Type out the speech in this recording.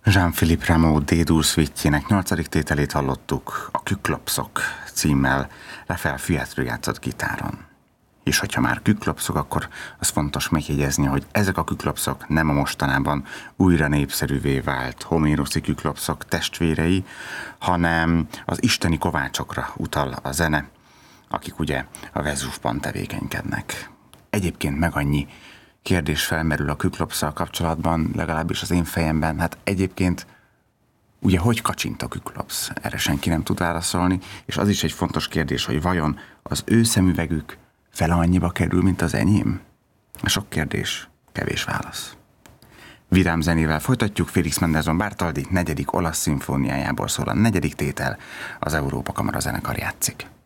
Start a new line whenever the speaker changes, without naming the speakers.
Jean-Philippe Rameau D-dur szvítjének 8. tételét hallottuk, a Küklopszok címmel Rafael Fierro játszott gitáron. És hogyha már küklopszok, akkor az fontos megjegyezni, hogy ezek a küklopszok nem a mostanában újra népszerűvé vált homéroszi küklopszok testvérei, hanem az isteni kovácsokra utal a zene, akik ugye a Vezúvban tevékenykednek. Egyébként meg annyi kérdés felmerül a küklopsszal kapcsolatban, legalábbis az én fejemben, hát egyébként ugye hogy kacsint a küklopsz? Erre senki nem tud válaszolni, és az is egy fontos kérdés, hogy vajon az ő szemüvegük fele annyiba kerül, mint az enyém? Sok kérdés, kevés válasz. Vidám zenével folytatjuk, Félix Mendelssohn Bartholdy 4. olasz szimfóniájából szól a 4. tétel, az Európa Kamara zenekar játszik.